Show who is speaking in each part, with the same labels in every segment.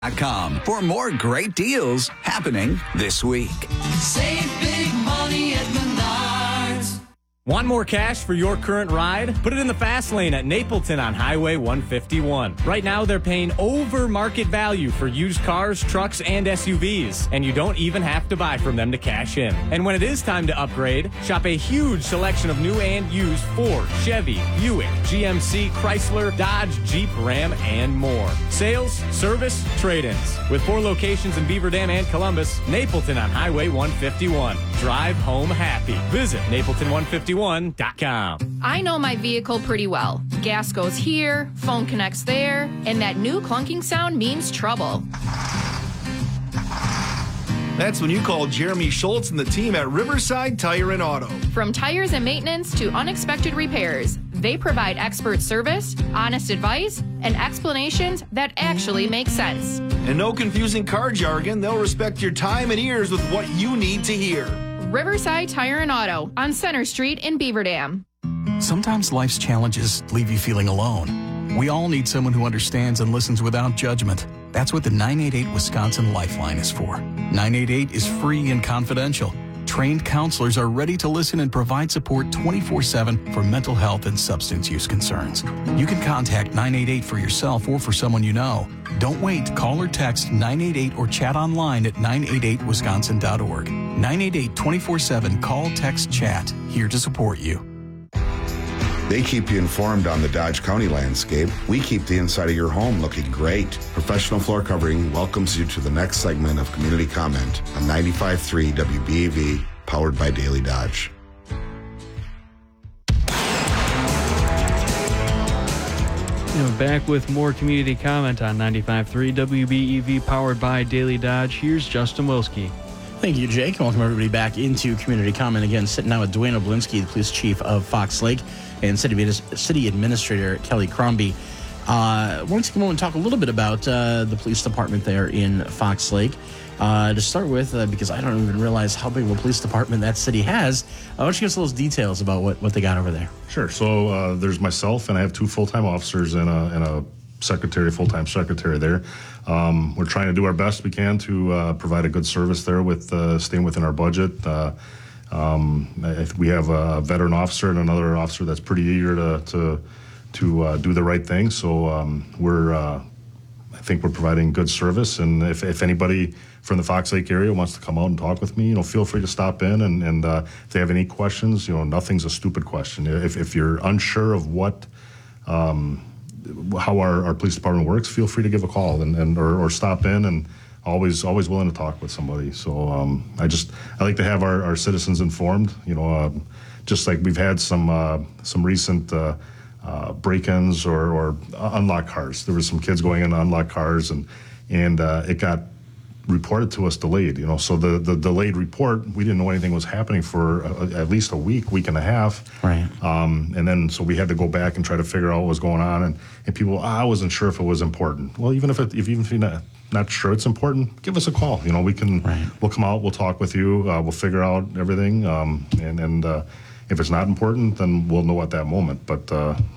Speaker 1: for more great deals happening this week.
Speaker 2: Save big money at Menards.
Speaker 3: Want more cash for your current ride? Put it in the fast lane at Napleton on Highway 151. Right now, they're paying over market value for used cars, trucks, and SUVs, and you don't even have to buy from them to cash in. And when it is time to upgrade, shop a huge selection of new and used Ford, Chevy, Buick, GMC, Chrysler, Dodge, Jeep, Ram, and more. Sales, service, trade-ins. With 4 locations in Beaver Dam and Columbus, Napleton on Highway 151. Drive home happy. Visit Napleton151.com.
Speaker 4: I know my vehicle pretty well. Gas goes here, phone connects there, and that new clunking sound means trouble.
Speaker 5: That's when you call Jeremy Schultz and the team at Riverside Tire and Auto.
Speaker 4: From tires and maintenance to unexpected repairs, they provide expert service, honest advice, and explanations that actually make sense.
Speaker 5: And no confusing car jargon, they'll respect your time and ears with what you need to hear.
Speaker 4: Riverside Tire and Auto on Center Street in Beaver Dam.
Speaker 6: Sometimes life's challenges leave you feeling alone. We all need someone who understands and listens without judgment. That's what the 988 Wisconsin Lifeline is for. 988 is free and confidential. Trained counselors are ready to listen and provide support 24/7 for mental health and substance use concerns. You can contact 988 for yourself or for someone you know. Don't wait. Call or text 988 or chat online at 988wisconsin.org. 988 24/7. Call, text, chat. Here to support you.
Speaker 7: They keep you informed on the Dodge County landscape. We keep the inside of your home looking great. Professional Floor Covering welcomes you to the next segment of Community Comment on 95.3 WBAV, powered by Daily Dodge.
Speaker 8: Back with more Community Comment on 95.3 WBEV, powered by Daily Dodge. Here's Justin Wilski.
Speaker 9: Thank you, Jake. Welcome everybody back into Community Comment. Again, sitting now with Dwayne Oblinski, the police chief of Fox Lake, and City Administrator Kelly Crombie. I want to come on and talk a little bit about the police department there in Fox Lake. To start with, because I don't even realize how big of a police department that city has, why don't you give us those details about what they got over there?
Speaker 10: Sure. So there's myself, and I have 2 full-time officers and a full-time secretary there. We're trying to do our best we can to provide a good service there with staying within our budget. We have a veteran officer and another officer that's pretty eager to do the right thing. So I think we're providing good service. And if anybody from the Fox Lake area wants to come out and talk with me, feel free to stop in. And if they have any questions, nothing's a stupid question. If you're unsure of how our police department works, feel free to give a call or stop in, and always willing to talk with somebody. So I like to have our citizens informed. Just like we've had some recent break-ins or unlocked cars. There were some kids going in to unlock cars, and it got reported to us delayed. So the delayed report, we didn't know anything was happening for at least a week and a half.
Speaker 9: Right.
Speaker 10: And then so we had to go back and try to figure out what was going on, and people, I wasn't sure if it was important. Well, even if you're not sure it's important, give us a call. We'll come out, we'll talk with you, we'll figure out everything, and if it's not important, then we'll know at that moment. But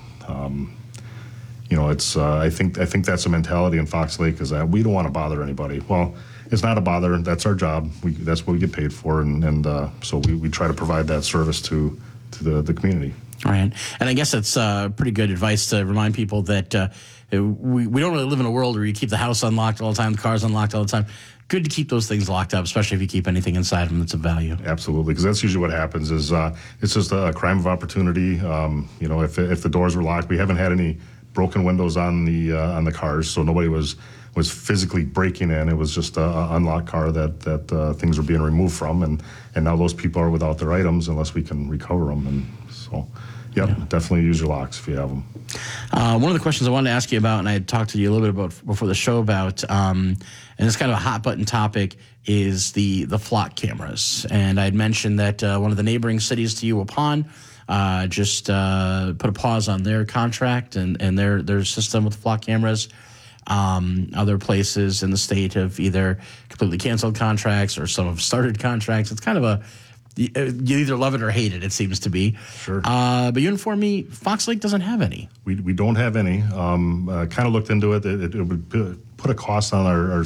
Speaker 10: it's I think that's a mentality in Fox Lake, is that we don't want to bother anybody. Well, it's not a bother. That's our job. That's what we get paid for, and so we try to provide that service to the community.
Speaker 9: All right. And I guess that's pretty good advice to remind people that we don't really live in a world where you keep the house unlocked all the time, the car's unlocked all the time. Good to keep those things locked up, especially if you keep anything inside them that's of value.
Speaker 10: Absolutely, because that's usually what happens is it's just a crime of opportunity. If the doors were locked, we haven't had any broken windows on the cars, so nobody was physically breaking in. It was just an unlocked car that things were being removed from, and now those people are without their items unless we can recover them. And so, definitely use your locks if you have them.
Speaker 9: One of the questions I wanted to ask you about, and I had talked to you a little bit about before the show about, and it's kind of a hot button topic, is the flock cameras. And I'd mentioned that one of the neighboring cities to you, Waupun, just put a pause on their contract and their system with flock cameras. Other places in the state have either completely canceled contracts or some have started contracts. It's kind of you either love it or hate it seems to be.
Speaker 10: Sure.
Speaker 9: But you informed me Fox Lake doesn't have any.
Speaker 10: We don't have any. Kind of looked into it. It would put a cost on our